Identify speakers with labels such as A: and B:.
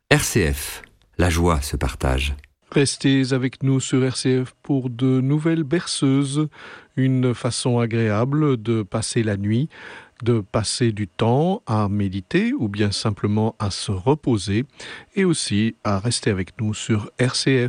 A: RCF, la joie se partage.
B: Restez avec nous sur RCF pour de nouvelles berceuses, une façon agréable de passer la nuit, de passer du temps à méditer ou bien simplement à se reposer et aussi à rester avec nous sur RCF.